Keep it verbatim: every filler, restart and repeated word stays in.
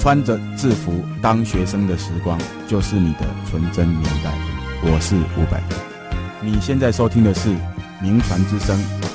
穿着制服当学生的时光，就是你的纯真年代。我是伍佰，你现在收听的是名传之声